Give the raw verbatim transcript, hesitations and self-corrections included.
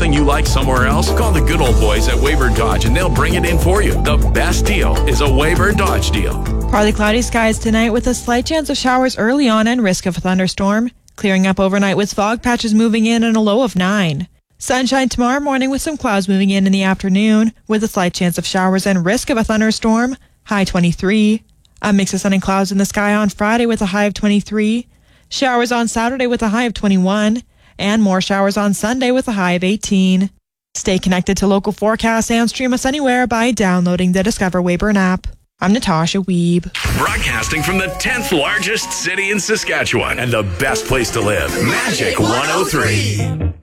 something you like somewhere else? Call the good old boys at Weyburn Dodge and they'll bring it in for you. The best deal is a Weyburn Dodge deal. Partly cloudy skies tonight with a slight chance of showers early on and risk of a thunderstorm. Clearing up overnight with fog patches moving in and a low of nine. Sunshine tomorrow morning with some clouds moving in in the afternoon with a slight chance of showers and risk of a thunderstorm. High twenty-three. A mix of sun and clouds in the sky on Friday with a high of twenty-three. Showers on Saturday with a high of twenty-one. And more showers on Sunday with a high of eighteen. Stay connected to local forecasts and stream us anywhere by downloading the Discover Weyburn app. I'm Natasha Weeb. Broadcasting from the tenth largest city in Saskatchewan and the best place to live, Magic one oh three.